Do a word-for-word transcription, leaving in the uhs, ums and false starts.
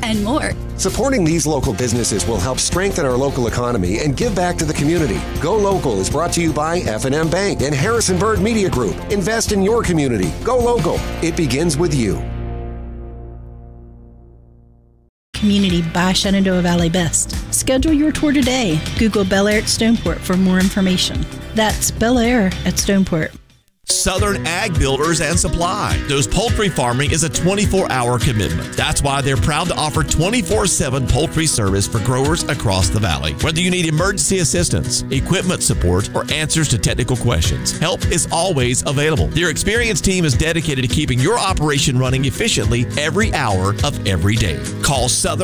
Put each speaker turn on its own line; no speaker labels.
and more.
Supporting these local businesses will help strengthen our local economy and give back to the community. Go Local is brought to you by F and M Bank and Harrison Bird Media Group. Invest in your community. Go Local. It begins with you.
Community by Shenandoah Valley Best. Schedule your tour today. Google Bel Air at Stoneport for more information. That's Bel Air at Stoneport.
Southern Ag Builders and Supply. Those poultry farming is a twenty-four hour commitment. That's why they're proud to offer twenty-four seven poultry service for growers across the valley. Whether you need emergency assistance, equipment support, or answers to technical questions, help is always available. Their experienced team is dedicated to keeping your operation running efficiently every hour of every day. Call Southern